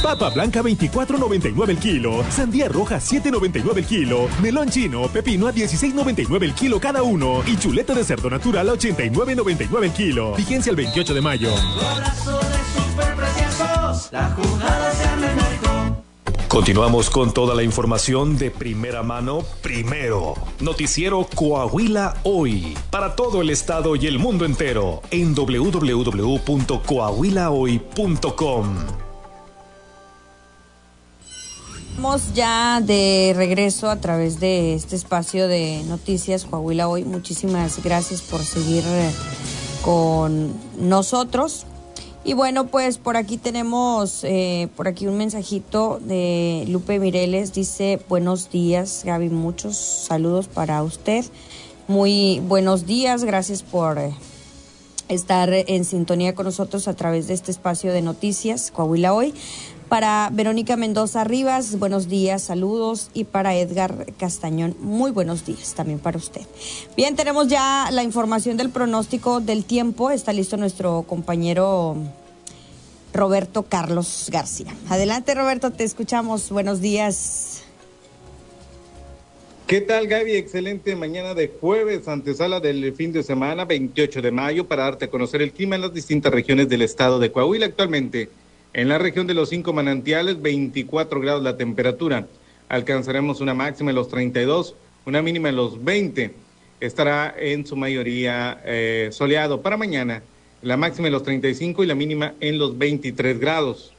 Papa blanca 24.99 el kilo. Sandía roja 7.99 el kilo. Melón chino, pepino a 16.99 el kilo cada uno. Y chuleta de cerdo natural a 89.99 el kilo. Vigencia el 28 de mayo. Golazo de superpreciosos. La jugada se arma en México. Continuamos con toda la información de primera mano. Primero, noticiero Coahuila Hoy, para todo el estado y el mundo entero, en www.coahuilahoy.com. Estamos ya de regreso a través de este espacio de noticias Coahuila Hoy. Muchísimas gracias por seguir con nosotros. Y bueno, pues por aquí tenemos un mensajito de Lupe Mireles. Dice: buenos días, Gaby, muchos saludos para usted. Muy buenos días, gracias por estar en sintonía con nosotros a través de este espacio de noticias Coahuila Hoy. Para Verónica Mendoza Rivas, buenos días, saludos. Y para Edgar Castañón, muy buenos días también para usted. Bien, tenemos ya la información del pronóstico del tiempo. Está listo nuestro compañero Roberto Carlos García. Adelante, Roberto, te escuchamos. Buenos días. ¿Qué tal, Gaby? Excelente mañana de jueves, antesala del fin de semana, 28 de mayo, para darte a conocer el clima en las distintas regiones del estado de Coahuila. Actualmente, en la región de los 5 manantiales, 24 grados la temperatura. Alcanzaremos una máxima en los 32, una mínima en los 20. Estará en su mayoría soleado. Para mañana, la máxima en los 35 y la mínima en los 23 grados.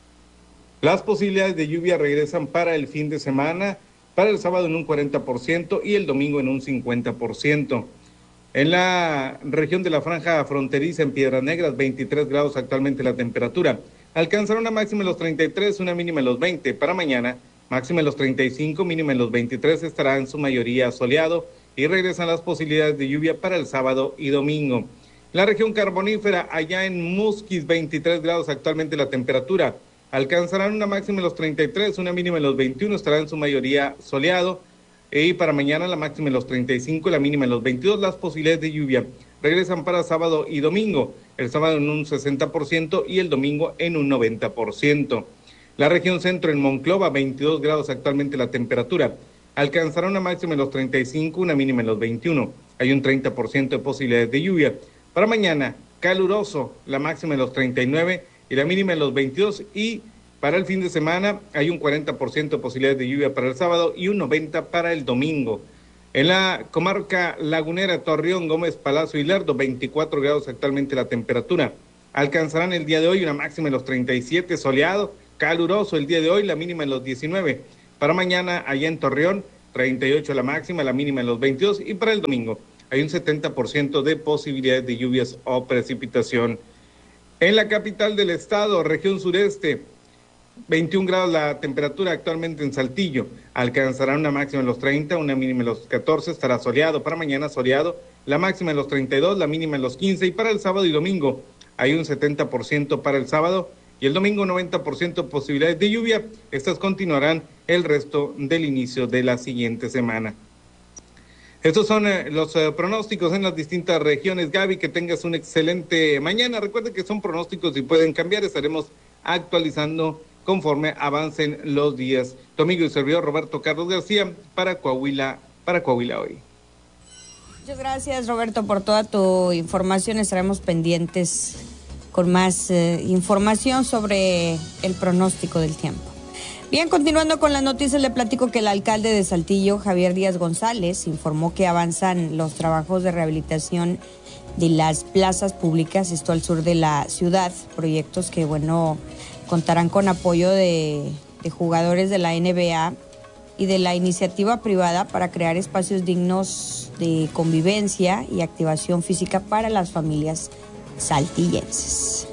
Las posibilidades de lluvia regresan para el fin de semana, para el sábado en un 40% y el domingo en un 50%. En la región de la franja fronteriza en Piedras Negras, 23 grados actualmente la temperatura. Alcanzará una máxima en los 33, una mínima en los 20. Para mañana, máxima en los 35, mínima en los 23, estará en su mayoría soleado y regresan las posibilidades de lluvia para el sábado y domingo. La región carbonífera, allá en Musquis, 23 grados actualmente la temperatura. Alcanzarán una máxima en los 33, una mínima en los 21, estará en su mayoría soleado. Y para mañana la máxima en los 35, la mínima en los 22, las posibilidades de lluvia regresan para sábado y domingo. El sábado en un 60% y el domingo en un 90%. La región centro en Monclova, 22 grados actualmente la temperatura. Alcanzará una máxima en los 35, una mínima en los 21. Hay un 30% de posibilidades de lluvia. Para mañana, caluroso, la máxima en los 39 y la mínima en los 22. Y para el fin de semana hay un 40% de posibilidades de lluvia para el sábado y un 90% para el domingo. En la comarca lagunera, Torreón, Gómez Palacio y Lerdo, 24 grados actualmente la temperatura. Alcanzarán el día de hoy una máxima en los 37, soleado, caluroso el día de hoy, la mínima en los 19. Para mañana, allá en Torreón, 38 la máxima, la mínima en los 22. Y para el domingo hay un 70% de posibilidades de lluvias o precipitación. En la capital del estado, región sureste, 21 grados la temperatura actualmente en Saltillo. Alcanzará una máxima en los 30, una mínima en los 14, estará soleado. Para mañana soleado, la máxima en los 32, la mínima en los 15. Y para el sábado y domingo hay un 70% para el sábado y el domingo 90% posibilidades de lluvia. Estas continuarán el resto del inicio de la siguiente semana. Estos son los pronósticos en las distintas regiones. Gaby, que tengas un excelente mañana. Recuerden que son pronósticos y pueden cambiar. Estaremos actualizando conforme avancen los días. Tu amigo y servidor Roberto Carlos García para Coahuila Hoy. Muchas gracias, Roberto, por toda tu información. Estaremos pendientes con más información sobre el pronóstico del tiempo. Bien, continuando con las noticias, le platico que el alcalde de Saltillo, Javier Díaz González, informó que avanzan los trabajos de rehabilitación de las plazas públicas, esto al sur de la ciudad, proyectos que, contarán con apoyo de jugadores de la NBA y de la iniciativa privada para crear espacios dignos de convivencia y activación física para las familias saltillenses.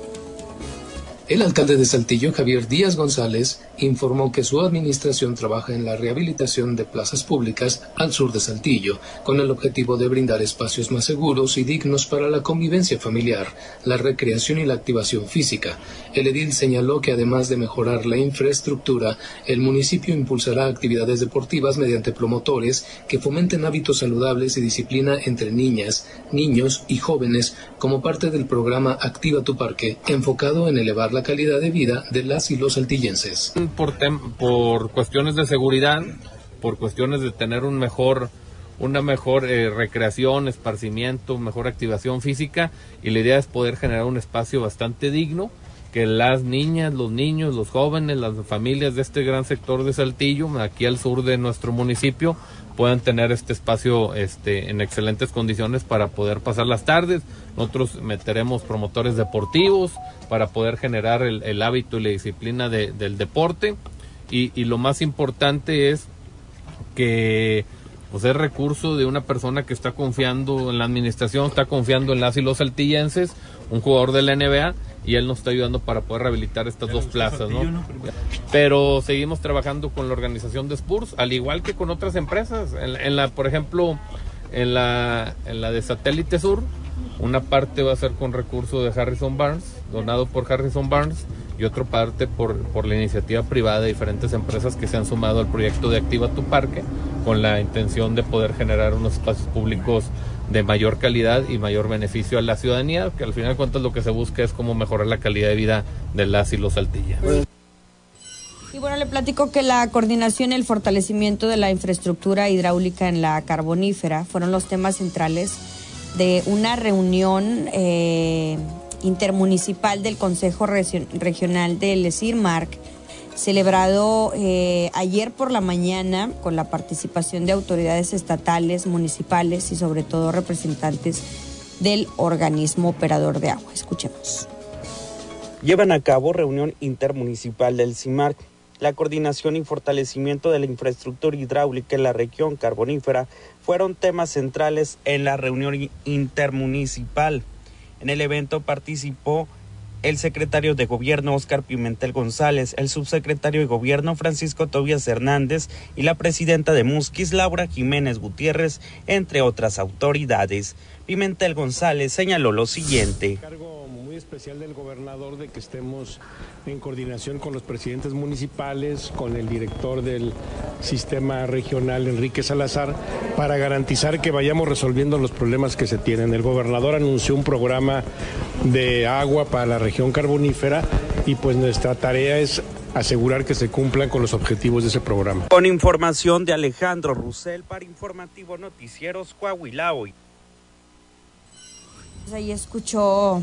El alcalde de Saltillo, Javier Díaz González, informó que su administración trabaja en la rehabilitación de plazas públicas al sur de Saltillo, con el objetivo de brindar espacios más seguros y dignos para la convivencia familiar, la recreación y la activación física. El edil señaló que además de mejorar la infraestructura, el municipio impulsará actividades deportivas mediante promotores que fomenten hábitos saludables y disciplina entre niñas, niños y jóvenes como parte del programa Activa tu Parque, enfocado en elevar mejorar la calidad de vida de las y los saltillenses. Por cuestiones de seguridad, por cuestiones de tener una mejor recreación, esparcimiento, mejor activación física, y la idea es poder generar un espacio bastante digno, que las niñas, los niños, los jóvenes, las familias de este gran sector de Saltillo, aquí al sur de nuestro municipio, puedan tener este espacio en excelentes condiciones para poder pasar las tardes. Nosotros meteremos promotores deportivos para poder generar el hábito y la disciplina del deporte, y lo más importante es que pues es recurso de una persona que está confiando en la administración, está confiando en las y los saltillenses, un jugador de la NBA, y él nos está ayudando para poder rehabilitar estas dos plazas, ¿no? Pero seguimos trabajando con la organización de Spurs, al igual que con otras empresas. Por ejemplo, en la de Satélite Sur, una parte va a ser con recurso de Harrison Barnes, donado por Harrison Barnes, y otra parte por la iniciativa privada de diferentes empresas que se han sumado al proyecto de Activa tu Parque, con la intención de poder generar unos espacios públicos de mayor calidad y mayor beneficio a la ciudadanía, que al final de cuentas lo que se busca es cómo mejorar la calidad de vida de las y los saltillenses. Y bueno, le platico que la coordinación y el fortalecimiento de la infraestructura hidráulica en la carbonífera fueron los temas centrales de una reunión intermunicipal del Consejo Regional del CIRMARC, celebrado ayer por la mañana con la participación de autoridades estatales, municipales y sobre todo representantes del organismo operador de agua. Escuchemos. Llevan a cabo reunión intermunicipal del CIMARC. La coordinación y fortalecimiento de la infraestructura hidráulica en la región carbonífera fueron temas centrales en la reunión intermunicipal. En el evento participó el secretario de Gobierno Óscar Pimentel González, el subsecretario de Gobierno Francisco Tobías Hernández y la presidenta de Musquis, Laura Jiménez Gutiérrez, entre otras autoridades. Pimentel González señaló lo siguiente. Cargo muy especial del gobernador de que estemos en coordinación con los presidentes municipales, con el director del sistema regional, Enrique Salazar, para garantizar que vayamos resolviendo los problemas que se tienen. El gobernador anunció un programa de agua para la región carbonífera y pues nuestra tarea es asegurar que se cumplan con los objetivos de ese programa. Con información de Alejandro Rusel para Informativo Noticieros Coahuila Hoy. Ahí escuchó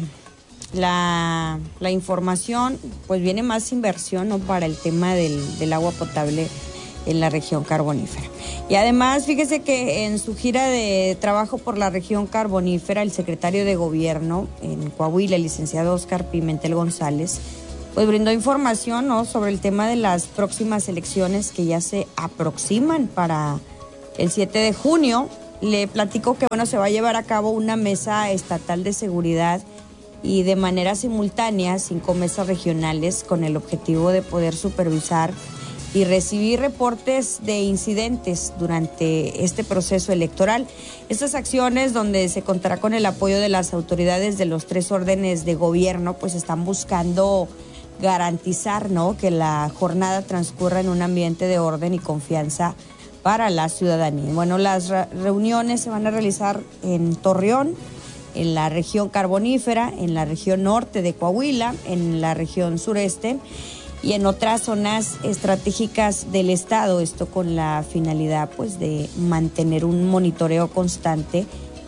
la información, pues viene más inversión, ¿no?, para el tema del agua potable en la región carbonífera. Y además, fíjese que en su gira de trabajo por la región carbonífera, el secretario de Gobierno en Coahuila, el licenciado Óscar Pimentel González, pues brindó información, ¿no?, sobre el tema de las próximas elecciones que ya se aproximan para el 7 de junio. Le platico que se va a llevar a cabo una mesa estatal de seguridad y de manera simultánea 5 mesas regionales con el objetivo de poder supervisar y recibir reportes de incidentes durante este proceso electoral. Estas acciones, donde se contará con el apoyo de las autoridades de los 3 órdenes de gobierno, pues están buscando garantizar, ¿no?, que la jornada transcurra en un ambiente de orden y confianza para la ciudadanía. Bueno, las reuniones se van a realizar en Torreón, en la región carbonífera, en la región norte de Coahuila, en la región sureste y en otras zonas estratégicas del estado, esto con la finalidad pues de mantener un monitoreo constante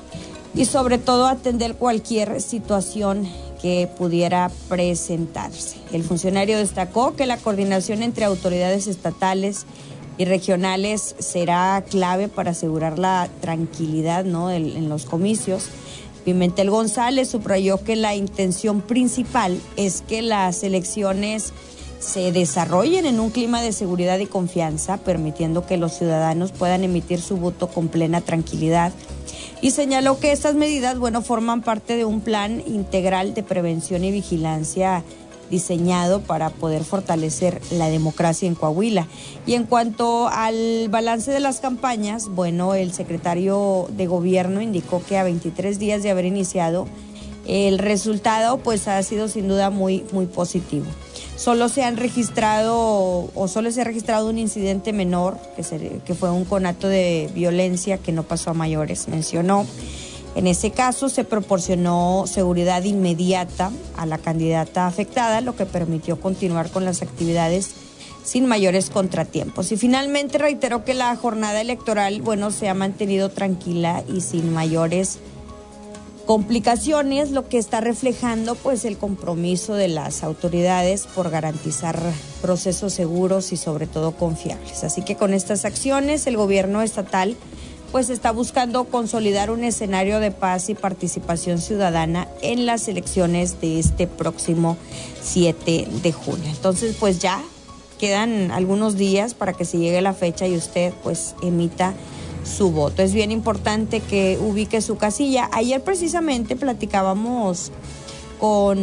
y sobre todo atender cualquier situación que pudiera presentarse. El funcionario destacó que la coordinación entre autoridades estatales y regionales será clave para asegurar la tranquilidad, ¿no?, en los comicios. Pimentel González subrayó que la intención principal es que las elecciones se desarrollen en un clima de seguridad y confianza, permitiendo que los ciudadanos puedan emitir su voto con plena tranquilidad. Y señaló que estas medidas, forman parte de un plan integral de prevención y vigilancia diseñado para poder fortalecer la democracia en Coahuila. Y en cuanto al balance de las campañas, el secretario de Gobierno indicó que a 23 días de haber iniciado, el resultado pues ha sido sin duda muy, muy positivo. Solo se ha registrado un incidente menor, que fue un conato de violencia que no pasó a mayores, mencionó. En ese caso se proporcionó seguridad inmediata a la candidata afectada, lo que permitió continuar con las actividades sin mayores contratiempos. Y finalmente reiteró que la jornada electoral, se ha mantenido tranquila y sin mayores complicaciones, lo que está reflejando pues el compromiso de las autoridades por garantizar procesos seguros y sobre todo confiables. Así que con estas acciones el gobierno estatal pues está buscando consolidar un escenario de paz y participación ciudadana en las elecciones de este próximo 7 de junio. Entonces pues ya quedan algunos días para que se llegue la fecha y usted pues emita su voto. Es bien importante que ubique su casilla. Ayer precisamente platicábamos con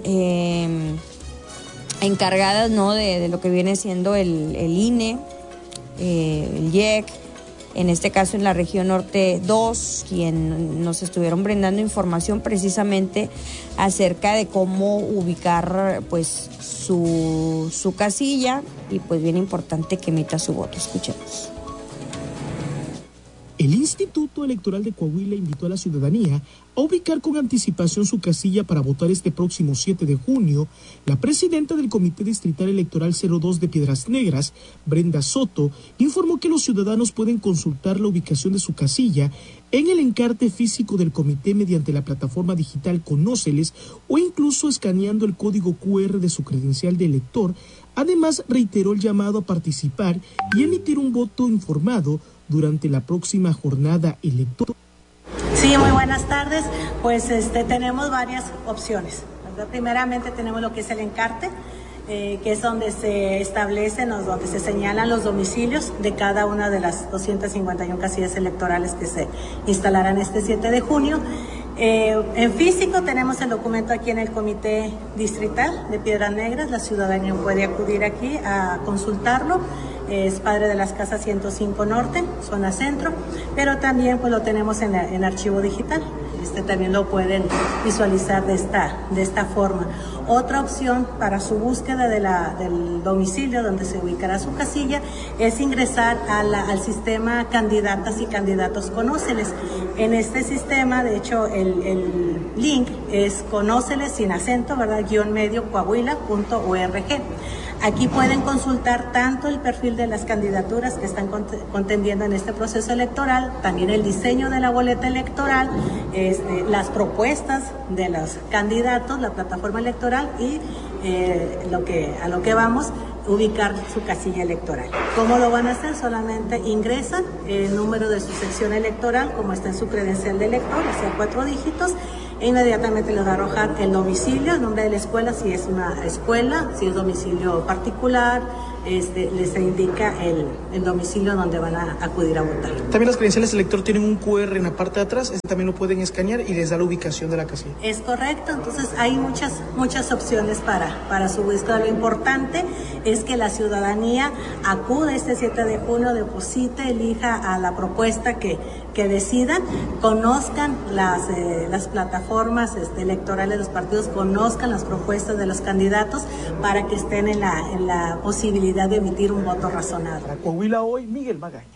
encargadas, ¿no?, de lo que viene siendo el INE, el IEC, en este caso en la región norte 2, quien nos estuvieron brindando información precisamente acerca de cómo ubicar pues su casilla, y pues bien importante que emita su voto. Escuchemos. El Instituto Electoral de Coahuila invitó a la ciudadanía a ubicar con anticipación su casilla para votar este próximo 7 de junio. La presidenta del Comité Distrital Electoral 02 de Piedras Negras, Brenda Soto, informó que los ciudadanos pueden consultar la ubicación de su casilla en el encarte físico del comité mediante la plataforma digital Conóceles o incluso escaneando el código QR de su credencial de elector. Además, reiteró el llamado a participar y emitir un voto informado durante la próxima jornada electoral. Sí, muy buenas tardes. Pues tenemos varias opciones, ¿verdad? Primeramente tenemos lo que es el encarte, que es donde se establecen, donde se señalan los domicilios de cada una de las 251 casillas electorales que se instalarán este 7 de junio. En físico tenemos el documento aquí en el Comité Distrital de Piedras Negras. La ciudadanía puede acudir aquí a consultarlo. Es Padre de las Casas 105 Norte, zona centro, pero también pues lo tenemos en archivo digital. También lo pueden visualizar de esta forma. Otra opción para su búsqueda del domicilio donde se ubicará su casilla es ingresar al sistema Candidatas y Candidatos Conóceles. En este sistema, de hecho, el link es conóceles sin acento, ¿verdad? _medio coahuila.org. Aquí pueden consultar tanto el perfil de las candidaturas que están contendiendo en este proceso electoral, también el diseño de la boleta electoral, las propuestas de los candidatos, la plataforma electoral y a lo que vamos, ubicar su casilla electoral. ¿Cómo lo van a hacer? Solamente ingresan el número de su sección electoral, como está en su credencial de elector, o sea, 4 dígitos, e inmediatamente les va a arrojar el domicilio, el nombre de la escuela, si es una escuela, si es domicilio particular, les indica el domicilio donde van a acudir a votar. También las credenciales del elector tienen un QR en la parte de atrás, también lo pueden escanear y les da la ubicación de la casilla. Es correcto, entonces hay muchas opciones para su búsqueda. Lo importante es que la ciudadanía acude este 7 de junio, deposite, elija a la propuesta que decidan, conozcan las plataformas electorales de los partidos, conozcan las propuestas de los candidatos para que estén en la posibilidad de emitir un voto razonable. Para Coahuila hoy, Miguel Magaña.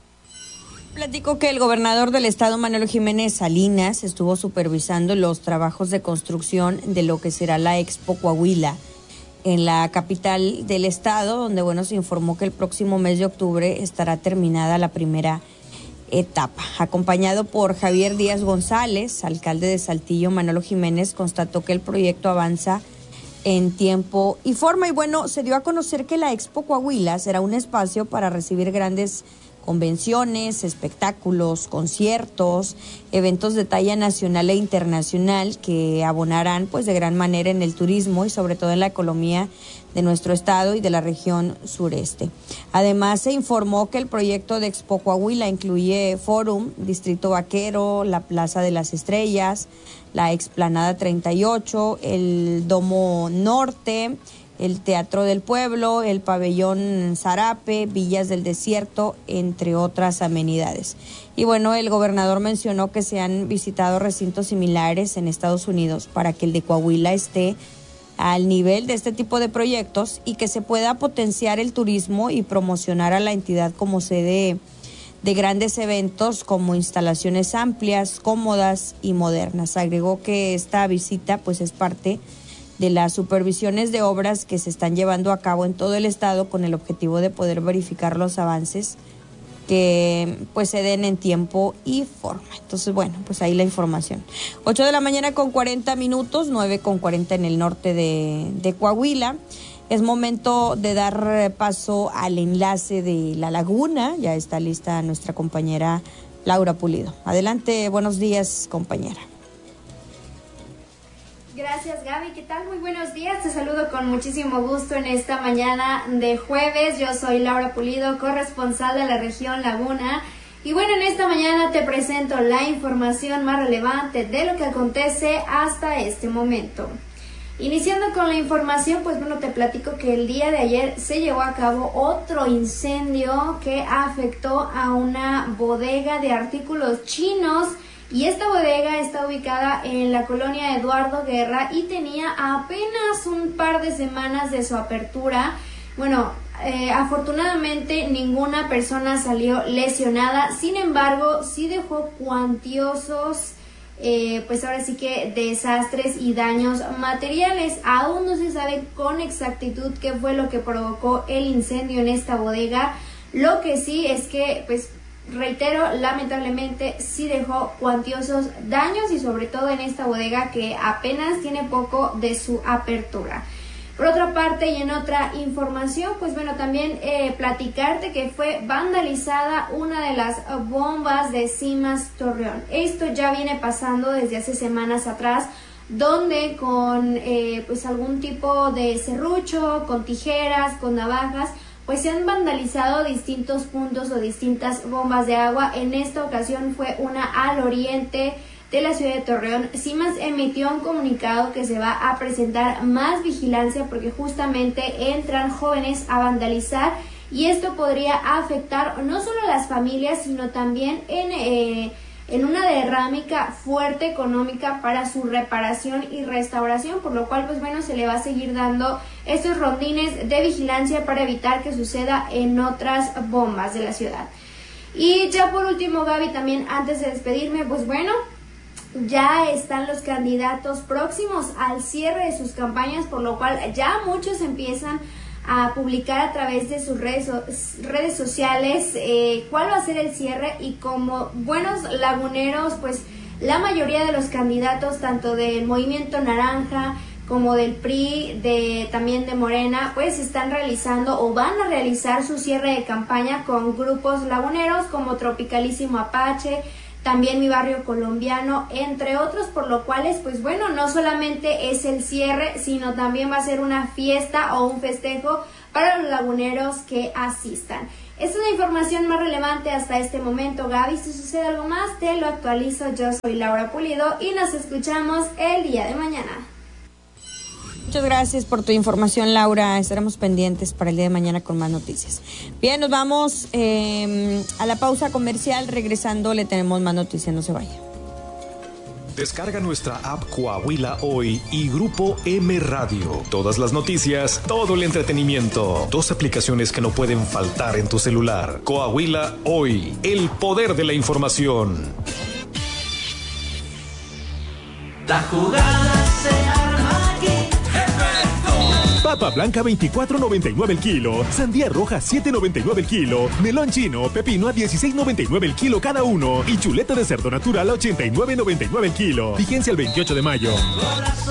Platico que el gobernador del estado, Manuel Jiménez Salinas, estuvo supervisando los trabajos de construcción de lo que será la Expo Coahuila en la capital del estado, donde se informó que el próximo mes de octubre estará terminada la primera etapa. Acompañado por Javier Díaz González, alcalde de Saltillo, Manolo Jiménez constató que el proyecto avanza en tiempo y forma. Y se dio a conocer que la Expo Coahuila será un espacio para recibir grandes convenciones, espectáculos, conciertos, eventos de talla nacional e internacional que abonarán de gran manera en el turismo y sobre todo en la economía de nuestro estado y de la región sureste. Además, se informó que el proyecto de Expo Coahuila incluye Fórum, Distrito Vaquero, la Plaza de las Estrellas, la Explanada 38, el Domo Norte, el Teatro del Pueblo, el Pabellón Zarape, Villas del Desierto, entre otras amenidades. Y el gobernador mencionó que se han visitado recintos similares en Estados Unidos para que el de Coahuila esté al nivel de este tipo de proyectos y que se pueda potenciar el turismo y promocionar a la entidad como sede de grandes eventos como instalaciones amplias, cómodas y modernas. Agregó que esta visita pues es parte de las supervisiones de obras que se están llevando a cabo en todo el estado con el objetivo de poder verificar los avances que pues se den en tiempo y forma. Entonces, bueno, pues ahí la información. 8 de la mañana con 40 minutos, 9 con 40 en el norte de Coahuila. Es momento de dar paso al enlace de La Laguna. Ya está lista nuestra compañera Laura Pulido. Adelante, buenos días, compañera. Gracias, Gaby. ¿Qué tal? Muy buenos días. Te saludo con muchísimo gusto en esta mañana de jueves. Yo soy Laura Pulido, corresponsal de la región Laguna. Y bueno, en esta mañana te presento la información más relevante de lo que acontece hasta este momento. Iniciando con la información, pues bueno, te platico que el día de ayer se llevó a cabo otro incendio que afectó a una bodega de artículos chinos. Y esta bodega está ubicada en la colonia Eduardo Guerra y tenía apenas un par de semanas de su apertura. Bueno, afortunadamente ninguna persona salió lesionada, sin embargo, sí dejó cuantiosos, pues ahora sí que desastres y daños materiales. Aún no se sabe con exactitud qué fue lo que provocó el incendio en esta bodega. Lo que sí es que, pues, reitero, lamentablemente sí dejó cuantiosos daños y sobre todo en esta bodega que apenas tiene poco de su apertura. Por otra parte y en otra información, pues bueno, también platicarte que fue vandalizada una de las bombas de CIMAS Torreón. Esto ya viene pasando desde hace semanas atrás, donde con pues algún tipo de serrucho, con tijeras, con navajas, pues se han vandalizado distintos puntos o distintas bombas de agua. En esta ocasión fue una al oriente de la ciudad de Torreón. CIMAS emitió un comunicado que se va a presentar más vigilancia porque justamente entran jóvenes a vandalizar y esto podría afectar no solo a las familias, sino también en una derrámica fuerte económica para su reparación y restauración, por lo cual pues bueno, se le va a seguir dando estos rondines de vigilancia para evitar que suceda en otras bombas de la ciudad. Y ya por último, Gaby, también antes de despedirme, pues bueno, ya están los candidatos próximos al cierre de sus campañas, por lo cual ya muchos empiezan a publicar a través de sus redes sociales cuál va a ser el cierre, y como buenos laguneros, pues la mayoría de los candidatos, tanto del Movimiento Naranja como del PRI, también de Morena, pues están realizando o van a realizar su cierre de campaña con grupos laguneros como Tropicalísimo Apache, también Mi Barrio Colombiano, entre otros, por lo cual pues bueno, no solamente es el cierre, sino también va a ser una fiesta o un festejo para los laguneros que asistan. Esta es la información más relevante hasta este momento, Gaby. Si sucede algo más, te lo actualizo. Yo soy Laura Pulido y nos escuchamos el día de mañana. Muchas gracias por tu información, Laura. Estaremos pendientes para el día de mañana con más noticias. Bien, nos vamos a la pausa comercial. Regresando le tenemos más noticias, no se vaya. Descarga nuestra app Coahuila Hoy y Grupo M Radio. Todas las noticias, todo el entretenimiento. 2 aplicaciones que no pueden faltar en tu celular. Coahuila Hoy, el poder de la información. La jugada se arma aquí. Papa blanca 24.99 el kilo, sandía roja 7.99 el kilo, melón chino, pepino a 16.99 el kilo cada uno y chuleta de cerdo natural a 89.99 el kilo. Vigencia el 28 de mayo.